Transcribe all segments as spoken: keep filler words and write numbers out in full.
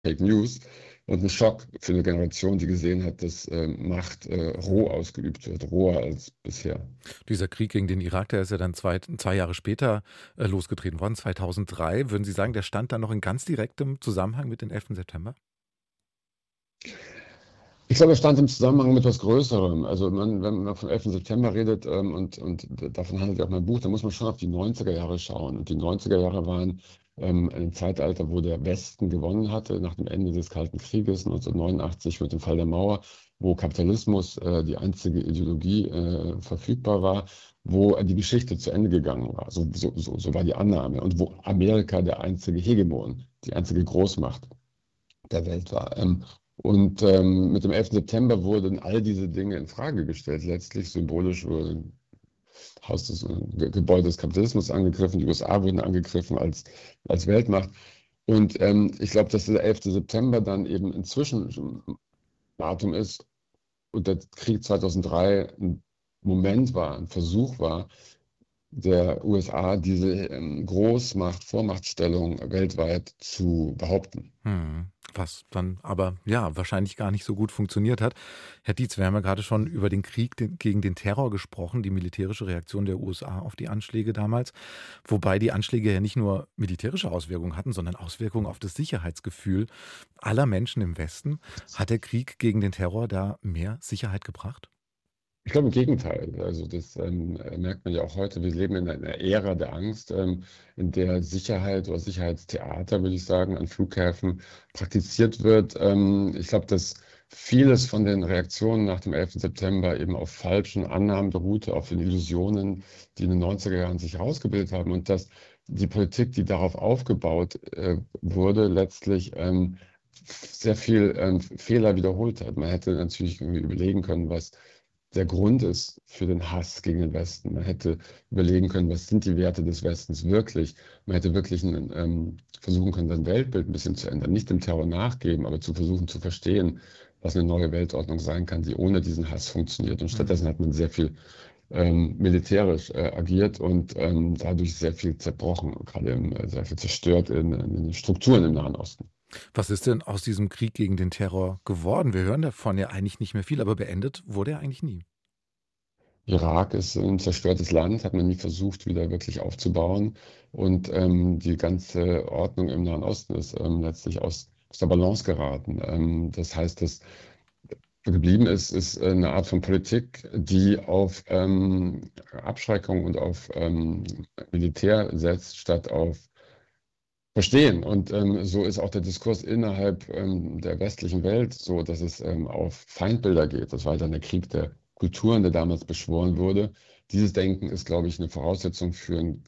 Fake News und ein Schock für eine Generation, die gesehen hat, dass äh, Macht äh, roh ausgeübt wird, roher als bisher. Dieser Krieg gegen den Irak, der ist ja dann zwei, zwei Jahre später äh, losgetreten worden, zweitausenddrei. Würden Sie sagen, der stand dann noch in ganz direktem Zusammenhang mit dem elften September? Ich glaube, er stand im Zusammenhang mit etwas Größerem. Also man, wenn man vom elften September redet ähm, und, und davon handelt ja auch mein Buch, dann muss man schon auf die neunziger Jahre schauen. Und die neunziger Jahre waren ähm, ein Zeitalter, wo der Westen gewonnen hatte nach dem Ende des Kalten Krieges neunzehnhundertneunundachtzig mit dem Fall der Mauer, wo Kapitalismus äh, die einzige Ideologie äh, verfügbar war, wo die Geschichte zu Ende gegangen war. So, so, so, so war die Annahme. Und wo Amerika der einzige Hegemon, die einzige Großmacht der Welt war. Ähm, und ähm, mit dem elften September wurden all diese Dinge in Frage gestellt. Letztlich symbolisch wurde Haus des äh, Gebäude des Kapitalismus angegriffen, die U S A wurden angegriffen als, als Weltmacht. Und ähm, ich glaube, dass der elfte September dann eben inzwischen ein Datum ist und der Krieg zweitausenddrei ein Moment war, ein Versuch war, der U S A diese ähm, Großmacht, Vormachtstellung weltweit zu behaupten. Hm, was dann aber ja wahrscheinlich gar nicht so gut funktioniert hat. Herr Dietz, wir haben ja gerade schon über den Krieg den, gegen den Terror gesprochen, die militärische Reaktion der U S A auf die Anschläge damals, wobei die Anschläge ja nicht nur militärische Auswirkungen hatten, sondern Auswirkungen auf das Sicherheitsgefühl aller Menschen im Westen. Hat der Krieg gegen den Terror da mehr Sicherheit gebracht? Ich glaube im Gegenteil. Also das ähm, merkt man ja auch heute. Wir leben in einer Ära der Angst, ähm, in der Sicherheit oder Sicherheitstheater, würde ich sagen, an Flughäfen praktiziert wird. Ähm, ich glaube, dass vieles von den Reaktionen nach dem elften September eben auf falschen Annahmen beruhte, auf den Illusionen, die in den neunziger Jahren sich herausgebildet haben und dass die Politik, die darauf aufgebaut äh, wurde, letztlich ähm, sehr viel ähm, Fehler wiederholt hat. Man hätte natürlich irgendwie überlegen können, was der Grund ist für den Hass gegen den Westen. Man hätte überlegen können, was sind die Werte des Westens wirklich. Man hätte wirklich einen, ähm, versuchen können, sein Weltbild ein bisschen zu ändern. Nicht dem Terror nachgeben, aber zu versuchen zu verstehen, was eine neue Weltordnung sein kann, die ohne diesen Hass funktioniert. Und stattdessen hat man sehr viel ähm, militärisch äh, agiert und ähm, dadurch sehr viel zerbrochen, gerade im, äh, sehr viel zerstört in, in den Strukturen im Nahen Osten. Was ist denn aus diesem Krieg gegen den Terror geworden? Wir hören davon ja eigentlich nicht mehr viel, aber beendet wurde er eigentlich nie. Irak ist ein zerstörtes Land, hat man nie versucht, wieder wirklich aufzubauen. Und ähm, die ganze Ordnung im Nahen Osten ist ähm, letztlich aus, aus der Balance geraten. Ähm, das heißt, dass geblieben ist, ist eine Art von Politik, die auf ähm, Abschreckung und auf ähm, Militär setzt, statt auf Verstehen. Und ähm, so ist auch der Diskurs innerhalb ähm, der westlichen Welt so, dass es ähm, auf Feindbilder geht. Das war dann der Krieg der Kulturen, der damals beschworen wurde. Dieses Denken ist, glaube ich, eine Voraussetzung für einen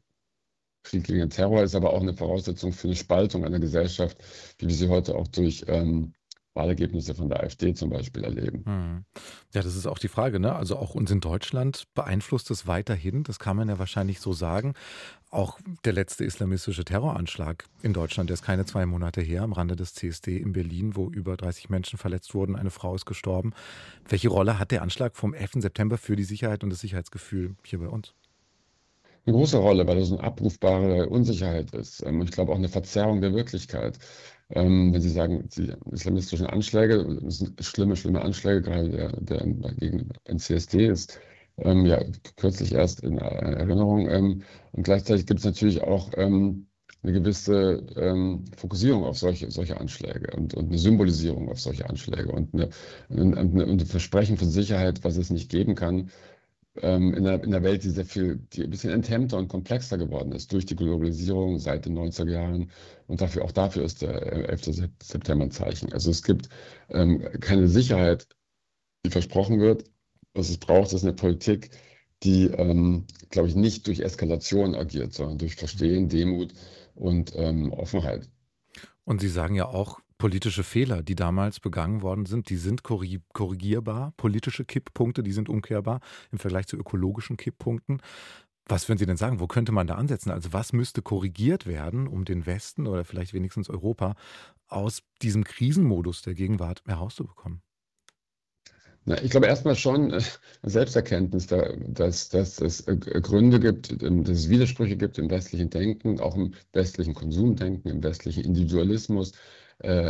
Krieg gegen den Terror, ist aber auch eine Voraussetzung für eine Spaltung einer Gesellschaft, wie wir sie heute auch durch ähm, Wahlergebnisse von der AfD zum Beispiel erleben. Mhm. Ja, das ist auch die Frage, ne? Also auch uns in Deutschland beeinflusst es weiterhin, das kann man ja wahrscheinlich so sagen. Auch der letzte islamistische Terroranschlag in Deutschland, der ist keine zwei Monate her, am Rande des C S D in Berlin, wo über dreißig Menschen verletzt wurden, eine Frau ist gestorben. Welche Rolle hat der Anschlag vom elften September für die Sicherheit und das Sicherheitsgefühl hier bei uns? Eine große Rolle, weil das eine abrufbare Unsicherheit ist. Ähm, Und ich glaube auch eine Verzerrung der Wirklichkeit. Ähm, Wenn Sie sagen, die islamistischen Anschläge, das sind schlimme, schlimme Anschläge, gerade der, der gegen den C S D ist ähm, ja kürzlich erst in Erinnerung. Ähm, und gleichzeitig gibt es natürlich auch ähm, eine gewisse ähm, Fokussierung auf solche, solche Anschläge und, und eine Symbolisierung auf solche Anschläge und eine, eine, eine, ein Versprechen von Sicherheit, was es nicht geben kann ähm, in einer, in einer Welt, die sehr viel, die ein bisschen enthemmter und komplexer geworden ist durch die Globalisierung seit den neunziger Jahren. Und dafür, auch dafür ist der äh, elfte September ein Zeichen. Also es gibt ähm, keine Sicherheit, die versprochen wird. Was es braucht, ist eine Politik, die, ähm, glaube ich, nicht durch Eskalation agiert, sondern durch Verstehen, Demut und ähm, Offenheit. Und Sie sagen ja auch, politische Fehler, die damals begangen worden sind, die sind korri- korrigierbar. Politische Kipppunkte, die sind umkehrbar im Vergleich zu ökologischen Kipppunkten. Was würden Sie denn sagen? Wo könnte man da ansetzen? Also was müsste korrigiert werden, um den Westen oder vielleicht wenigstens Europa aus diesem Krisenmodus der Gegenwart herauszubekommen? Na, ich glaube erstmal schon äh, Selbsterkenntnis, da, dass, dass es äh, Gründe gibt, ähm, dass es Widersprüche gibt im westlichen Denken, auch im westlichen Konsumdenken, im westlichen Individualismus, äh,